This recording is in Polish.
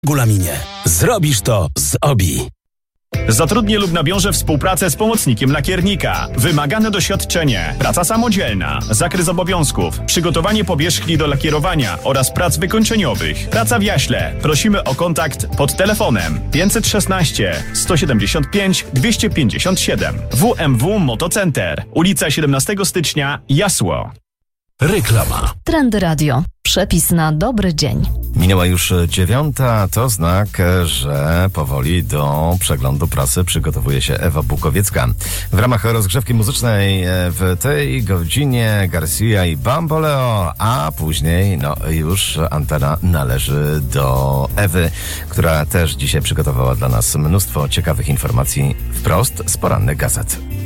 Regulaminie. Zrobisz to z OBI. Zatrudnię lub nawiążę współpracę z pomocnikiem lakiernika. Wymagane doświadczenie, praca samodzielna, zakres obowiązków, przygotowanie powierzchni do lakierowania oraz prac wykończeniowych. Praca w Jaśle. Prosimy o kontakt pod telefonem 516 175 257. WMW Motocenter. Ulica 17 stycznia, Jasło. Reklama. Trendy Radio. Przepis na dobry dzień. Minęła już 9, to znak, że powoli do przeglądu prasy przygotowuje się Ewa Bukowiecka. W ramach rozgrzewki muzycznej w tej godzinie Garcia i Bamboleo, a później już antena należy do Ewy, która też dzisiaj przygotowała dla nas mnóstwo ciekawych informacji wprost z porannych gazet.